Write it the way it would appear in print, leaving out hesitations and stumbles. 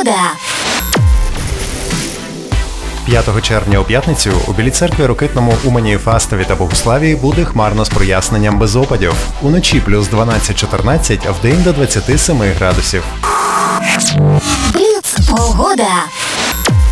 5 червня у п'ятницю у Білій церкві Рокитному, Умані, Фастові та Богуславії буде хмарно з проясненням без опадів. Уночі плюс 12-14, а вдень до 27 градусів. Бліц погода.